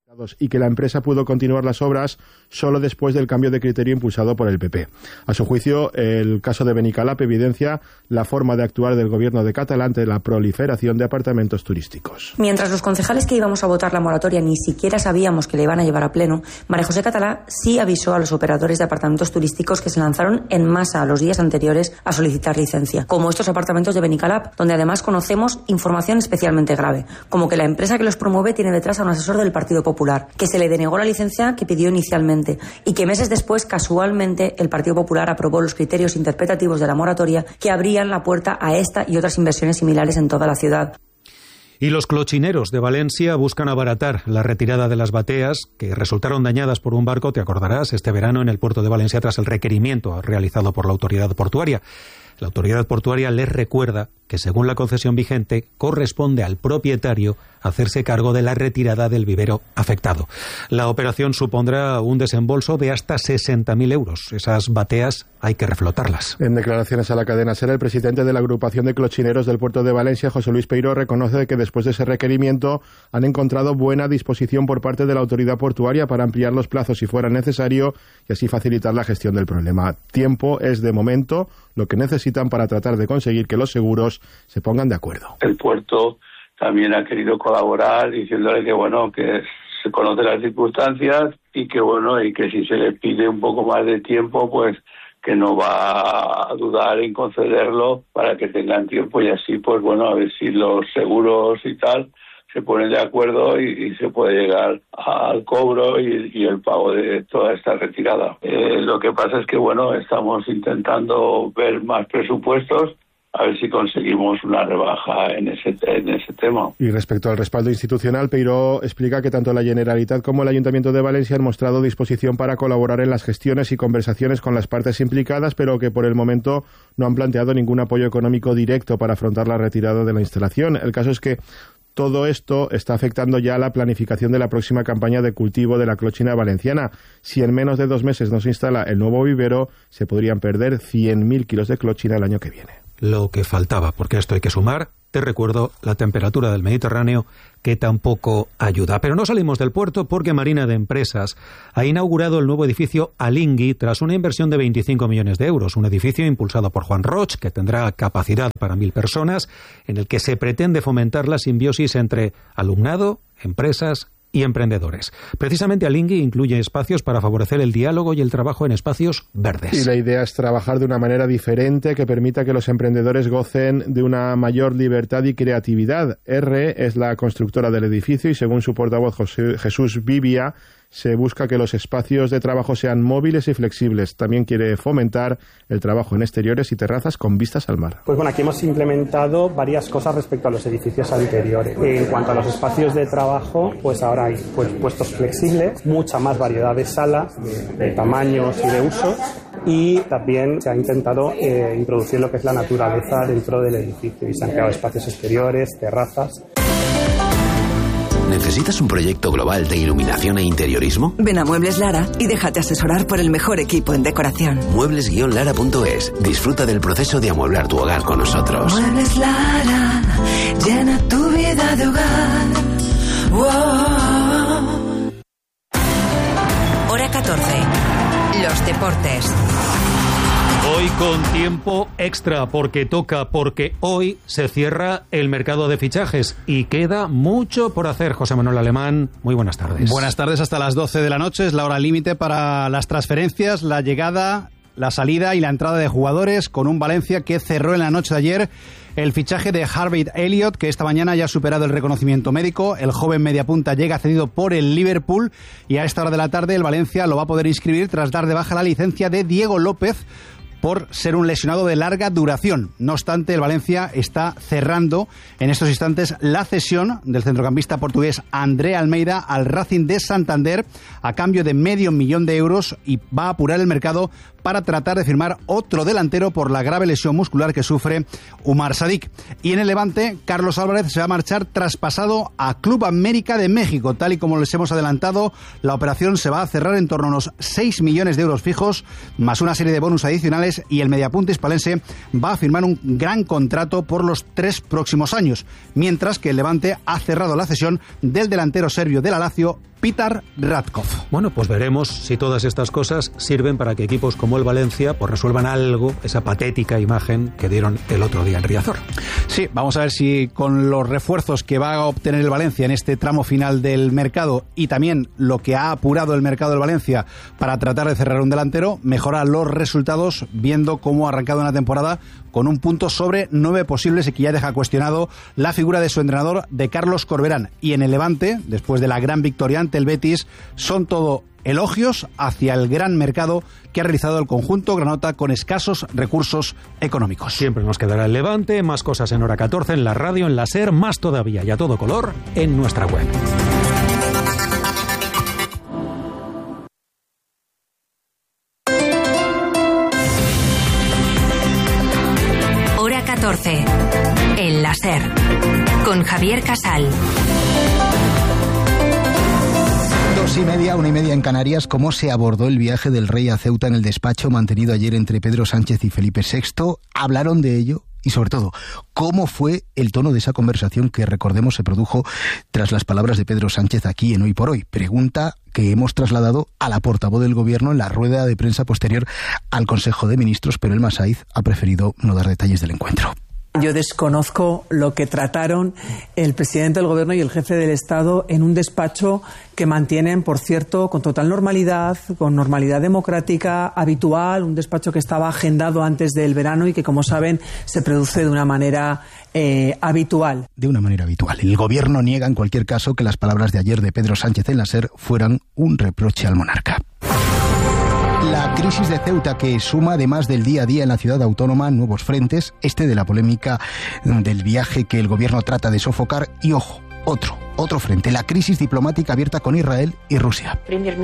y que la empresa pudo continuar las obras solo después del cambio de criterio impulsado por el PP. A su juicio, el caso de Benicalap evidencia la forma de actuar del gobierno de Catalá ante la proliferación de apartamentos turísticos. Mientras los concejales que íbamos a votar la moratoria ni siquiera sabíamos que le iban a llevar a pleno, María José Catalá sí avisó a los operadores de apartamentos turísticos que se lanzaron en masa los días anteriores a solicitar licencia, como estos apartamentos de Benicalap, donde además conocemos información especialmente grave, como que la empresa que los promueve tiene detrás a un asesor del Partido Popular, que se le denegó la licencia que pidió inicialmente y que meses después, casualmente, el Partido Popular aprobó los criterios interpretativos de la moratoria que abrían la puerta a esta y otras inversiones similares en toda la ciudad. Y los clochineros de Valencia buscan abaratar la retirada de las bateas que resultaron dañadas por un barco, te acordarás, este verano en el puerto de Valencia tras el requerimiento realizado por la autoridad portuaria. La autoridad portuaria les recuerda que, según la concesión vigente, corresponde al propietario hacerse cargo de la retirada del vivero afectado. La operación supondrá un desembolso de hasta 60.000 euros. Esas bateas hay que reflotarlas. En declaraciones a la cadena SER, el presidente de la agrupación de clochineros del puerto de Valencia, José Luis Peiró, reconoce que después de ese requerimiento han encontrado buena disposición por parte de la autoridad portuaria para ampliar los plazos si fuera necesario y así facilitar la gestión del problema. Tiempo es, de momento, lo que necesitan para tratar de conseguir que los seguros se pongan de acuerdo. El puerto también ha querido colaborar diciéndole que se conocen las circunstancias y que si se le pide un poco más de tiempo, pues que no va a dudar en concederlo para que tengan tiempo y así, a ver si los seguros y tal se ponen de acuerdo y se puede llegar al cobro y el pago de toda esta retirada. Lo que pasa es que, estamos intentando ver más presupuestos, a ver si conseguimos una rebaja en ese tema. Y respecto al respaldo institucional, Peiró explica que tanto la Generalitat como el Ayuntamiento de Valencia han mostrado disposición para colaborar en las gestiones y conversaciones con las partes implicadas, pero que por el momento no han planteado ningún apoyo económico directo para afrontar la retirada de la instalación. El caso es que todo esto está afectando ya la planificación de la próxima campaña de cultivo de la clochina valenciana. Si en menos de 2 meses no se instala el nuevo vivero, se podrían perder 100.000 kilos de clochina el año que viene. Lo que faltaba, porque esto hay que sumar, te recuerdo, la temperatura del Mediterráneo, que tampoco ayuda. Pero no salimos del puerto porque Marina de Empresas ha inaugurado el nuevo edificio Alingui tras una inversión de 25 millones de euros. Un edificio impulsado por Juan Roch, que tendrá capacidad para 1.000 personas, en el que se pretende fomentar la simbiosis entre alumnado, empresas y emprendedores. Precisamente Alingui incluye espacios para favorecer el diálogo y el trabajo en espacios verdes. Y la idea es trabajar de una manera diferente que permita que los emprendedores gocen de una mayor libertad y creatividad. R es la constructora del edificio y, según su portavoz Jesús Vivia, se busca que los espacios de trabajo sean móviles y flexibles. También quiere fomentar el trabajo en exteriores y terrazas con vistas al mar. Pues aquí hemos implementado varias cosas respecto a los edificios anteriores. En cuanto a los espacios de trabajo, pues ahora hay puestos flexibles, mucha más variedad de salas, de tamaños y de usos, y también se ha intentado introducir lo que es la naturaleza dentro del edificio y se han creado espacios exteriores, terrazas. ¿Necesitas un proyecto global de iluminación e interiorismo? Ven a Muebles Lara y déjate asesorar por el mejor equipo en decoración. Muebles-lara.es. Disfruta del proceso de amueblar tu hogar con nosotros. Muebles Lara, llena tu vida de hogar. Wow. Hora 14. Los deportes. Hoy con tiempo extra, porque hoy se cierra el mercado de fichajes y queda mucho por hacer. José Manuel Alemán, muy buenas tardes. Buenas tardes, hasta las 12 de la noche es la hora límite para las transferencias, la llegada, la salida y la entrada de jugadores, con un Valencia que cerró en la noche de ayer el fichaje de Harvey Elliott, que esta mañana ya ha superado el reconocimiento médico. El joven mediapunta llega cedido por el Liverpool y a esta hora de la tarde el Valencia lo va a poder inscribir tras dar de baja la licencia de Diego López por ser un lesionado de larga duración. No obstante, el Valencia está cerrando en estos instantes la cesión del centrocampista portugués André Almeida al Racing de Santander a cambio de $500,000 euros y va a apurar el mercado para tratar de firmar otro delantero por la grave lesión muscular que sufre Umar Sadik. Y en el Levante, Carlos Álvarez se va a marchar traspasado a Club América de México. Tal y como les hemos adelantado, la operación se va a cerrar en torno a unos 6 millones de euros fijos, más una serie de bonus adicionales, y el mediapunta hispalense va a firmar un gran contrato por los 3 próximos años, mientras que el Levante ha cerrado la cesión del delantero serbio de la Lazio, Petar Radkov. Bueno, pues veremos si todas estas cosas sirven para que equipos como el Valencia pues resuelvan algo, esa patética imagen que dieron el otro día en Riazor. Sí, vamos a ver si con los refuerzos que va a obtener el Valencia en este tramo final del mercado y también lo que ha apurado el mercado del Valencia para tratar de cerrar un delantero, mejora los resultados viendo cómo ha arrancado una temporada con un punto sobre 9 posibles y que ya deja cuestionado la figura de su entrenador, de Carlos Corberán. Y en el Levante, después de la gran victoria ante el Betis, son todo elogios hacia el gran mercado que ha realizado el conjunto granota con escasos recursos económicos. Siempre nos quedará el Levante, más cosas en Hora 14, en la radio, en la SER, más todavía y a todo color en nuestra web. Hora 14, en la SER, con Javier Casal. 2:30, 1:30 en Canarias. ¿Cómo se abordó el viaje del rey a Ceuta en el despacho mantenido ayer entre Pedro Sánchez y Felipe VI? ¿Hablaron de ello? Y sobre todo, ¿cómo fue el tono de esa conversación que, recordemos, se produjo tras las palabras de Pedro Sánchez aquí en Hoy por Hoy? Pregunta que hemos trasladado a la portavoz del Gobierno en la rueda de prensa posterior al Consejo de Ministros, pero Elma Saiz ha preferido no dar detalles del encuentro. Yo desconozco lo que trataron el presidente del Gobierno y el jefe del Estado en un despacho que mantienen, por cierto, con total normalidad, con normalidad democrática habitual, un despacho que estaba agendado antes del verano y que, como saben, se produce de una manera habitual. De una manera habitual. El Gobierno niega, en cualquier caso, que las palabras de ayer de Pedro Sánchez en la SER fueran un reproche al monarca. La crisis de Ceuta, que suma, además del día a día en la ciudad autónoma, nuevos frentes, este de la polémica del viaje que el Gobierno trata de sofocar, y ojo, otro frente, la crisis diplomática abierta con Israel y Rusia.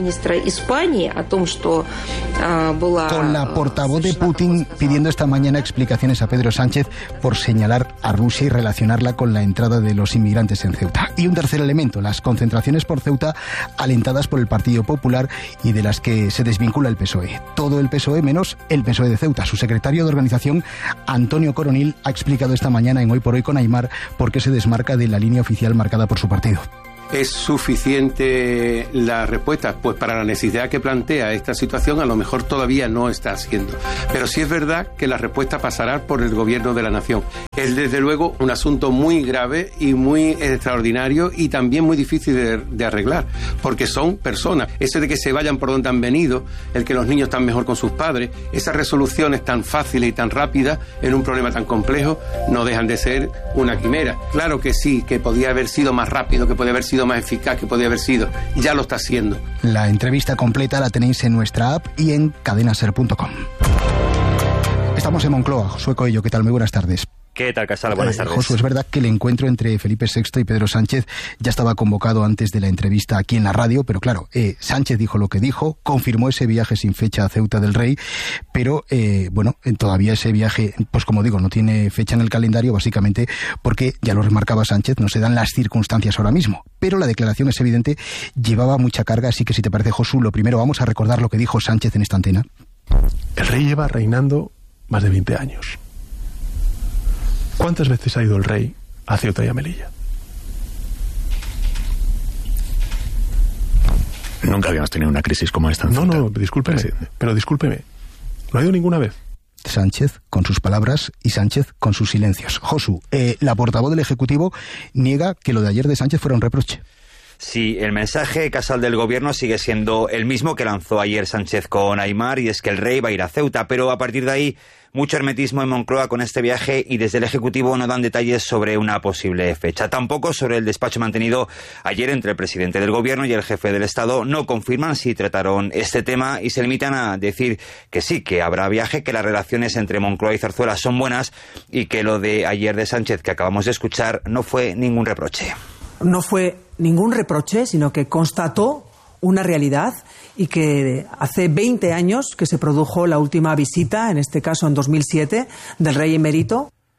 Con la portavoz de Putin pidiendo esta mañana explicaciones a Pedro Sánchez por señalar a Rusia y relacionarla con la entrada de los inmigrantes en Ceuta. Y un tercer elemento, las concentraciones por Ceuta alentadas por el Partido Popular y de las que se desvincula el PSOE. Todo el PSOE menos el PSOE de Ceuta. Su secretario de organización, Antonio Coronil, ha explicado esta mañana en Hoy por Hoy con Aimar por qué se desmarca de la línea oficial marcada por su partido. ¿Es suficiente la respuesta? Pues para la necesidad que plantea esta situación a lo mejor todavía no está haciendo. Pero sí es verdad que la respuesta pasará por el Gobierno de la Nación. Es desde luego un asunto muy grave y muy extraordinario y también muy difícil de arreglar, porque son personas. Eso de que se vayan por donde han venido, el que los niños están mejor con sus padres, esas resoluciones tan fáciles y tan rápidas en un problema tan complejo no dejan de ser una quimera. Claro que sí, que podía haber sido más rápido, que podía haber sido más eficaz, que podía haber sido. Ya lo está haciendo. La entrevista completa la tenéis en nuestra app y en cadenaser.com. Estamos en Moncloa. Josué Coello, ¿qué tal? Muy buenas tardes. ¿Qué tal, Casal? Buenas tardes. Josué, es verdad que el encuentro entre Felipe VI y Pedro Sánchez ya estaba convocado antes de la entrevista aquí en la radio, pero claro, Sánchez dijo lo que dijo, confirmó ese viaje sin fecha a Ceuta del Rey, pero todavía ese viaje, pues como digo, no tiene fecha en el calendario, básicamente porque, ya lo remarcaba Sánchez, no se dan las circunstancias ahora mismo. Pero la declaración, es evidente, llevaba mucha carga, así que si te parece, Josu, lo primero vamos a recordar lo que dijo Sánchez en esta antena. El rey lleva reinando más de 20 años. ¿Cuántas veces ha ido el rey a Ceuta y a Melilla? Nunca habíamos tenido una crisis como esta en Ceuta. No, discúlpeme, pero discúlpeme. ¿No ha ido ninguna vez? Sánchez con sus palabras y Sánchez con sus silencios. Josu, la portavoz del Ejecutivo niega que lo de ayer de Sánchez fuera un reproche. Sí, el mensaje, Casal, del Gobierno sigue siendo el mismo que lanzó ayer Sánchez con Aimar, y es que el rey va a ir a Ceuta, pero a partir de ahí mucho hermetismo en Moncloa con este viaje y desde el Ejecutivo no dan detalles sobre una posible fecha. Tampoco sobre el despacho mantenido ayer entre el presidente del Gobierno y el jefe del Estado. No confirman si trataron este tema y se limitan a decir que sí, que habrá viaje, que las relaciones entre Moncloa y Zarzuela son buenas y que lo de ayer de Sánchez que acabamos de escuchar no fue ningún reproche. No fue ningún reproche, sino que constató una realidad y que hace 20 años que se produjo la última visita, en este caso en 2007, del rey emérito.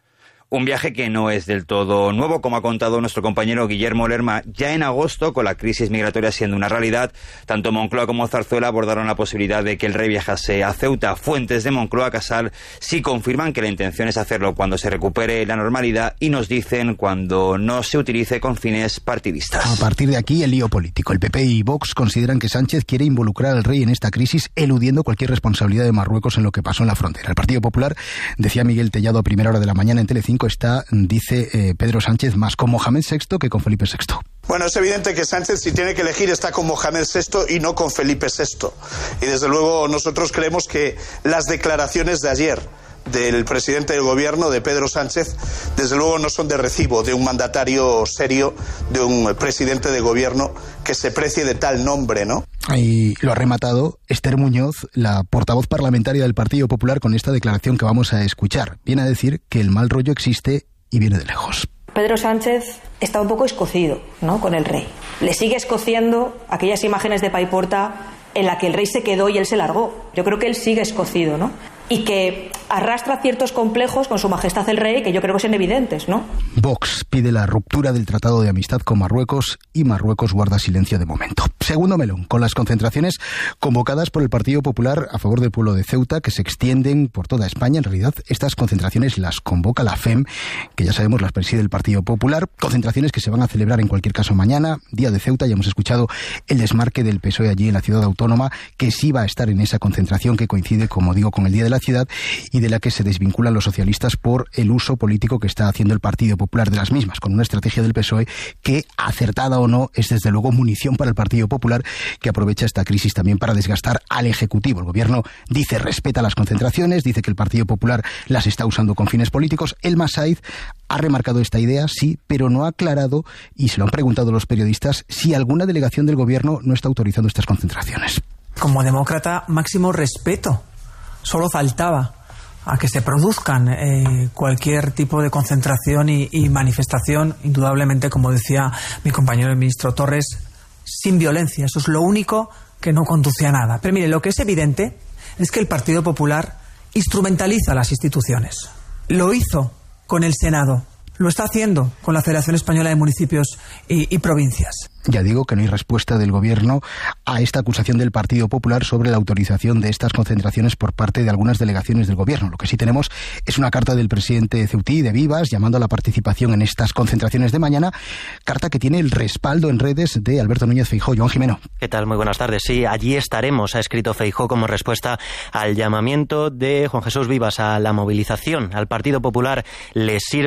Un viaje que no es del todo nuevo, como ha contado nuestro compañero Guillermo Lerma. Ya en agosto, con la crisis migratoria siendo una realidad, tanto Moncloa como Zarzuela abordaron la posibilidad de que el rey viajase a Ceuta. Fuentes de Moncloa Casal sí confirman que la intención es hacerlo cuando se recupere la normalidad y nos dicen cuando no se utilice con fines partidistas. A partir de aquí, el lío político. El PP y Vox consideran que Sánchez quiere involucrar al rey en esta crisis, eludiendo cualquier responsabilidad de Marruecos en lo que pasó en la frontera. El Partido Popular, decía Miguel Tellado a primera hora de la mañana en Telecinco, está, dice Pedro Sánchez, más con Mohamed VI que con Felipe VI. Bueno, es evidente que Sánchez, si tiene que elegir, está con Mohamed VI y no con Felipe VI. Y desde luego nosotros creemos que las declaraciones de ayer del presidente del gobierno, de Pedro Sánchez, desde luego no son de recibo de un mandatario serio, de un presidente de gobierno que se precie de tal nombre, ¿no? Y lo ha rematado Esther Muñoz, la portavoz parlamentaria del Partido Popular, con esta declaración que vamos a escuchar. Viene a decir que el mal rollo existe y viene de lejos. Pedro Sánchez está un poco escocido, ¿no?, con el rey. Le sigue escociendo aquellas imágenes de Paiporta en la que el rey se quedó y él se largó. Yo creo que él sigue escocido, ¿no? Y que arrastra ciertos complejos con su majestad el rey que yo creo que son evidentes, ¿no? Vox pide la ruptura del Tratado de Amistad con Marruecos y Marruecos guarda silencio de momento. Segundo melón, con las concentraciones convocadas por el Partido Popular a favor del pueblo de Ceuta, que se extienden por toda España. En realidad, estas concentraciones las convoca la FEM, que ya sabemos las preside el Partido Popular. Concentraciones que se van a celebrar en cualquier caso mañana, Día de Ceuta. Ya hemos escuchado el desmarque del PSOE allí en la ciudad autónoma, que sí va a estar en esa concentración que coincide, como digo, con el Día de la Ciudad y de la que se desvinculan los socialistas por el uso político que está haciendo el Partido Popular de las mismas, con una estrategia del PSOE que, acertada o no, es desde luego munición para el Partido Popular, que aprovecha esta crisis también para desgastar al Ejecutivo. El Gobierno dice respeta las concentraciones, dice que el Partido Popular las está usando con fines políticos. Elma Saiz ha remarcado esta idea, sí, pero no ha aclarado, y se lo han preguntado los periodistas, si alguna delegación del Gobierno no está autorizando estas concentraciones. Como demócrata, máximo respeto. Solo faltaba a que se produzcan cualquier tipo de concentración y manifestación, indudablemente, como decía mi compañero el ministro Torres, sin violencia. Eso es lo único que no conduce a nada. Pero mire, lo que es evidente es que el Partido Popular instrumentaliza las instituciones. Lo hizo con el Senado, lo está haciendo con la Federación Española de Municipios y Provincias. Ya digo que no hay respuesta del Gobierno a esta acusación del Partido Popular sobre la autorización de estas concentraciones por parte de algunas delegaciones del Gobierno. Lo que sí tenemos es una carta del presidente Ceutí, de Vivas, llamando a la participación en estas concentraciones de mañana, carta que tiene el respaldo en redes de Alberto Núñez Feijóo. Joan Jimeno. ¿Qué tal? Muy buenas tardes. Sí, allí estaremos, ha escrito Feijóo como respuesta al llamamiento de Juan Jesús Vivas a la movilización. Al Partido Popular le sirve